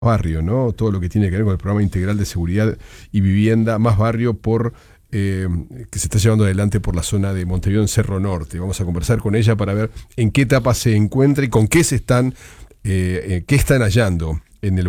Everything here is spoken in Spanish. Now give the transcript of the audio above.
barrio, ¿no? Todo lo que tiene que ver con el programa integral de seguridad y vivienda, más barrio que se está llevando adelante por la zona de Montevideo en Cerro Norte. Vamos a conversar con ella para ver en qué etapa se encuentra y con qué qué están hallando en el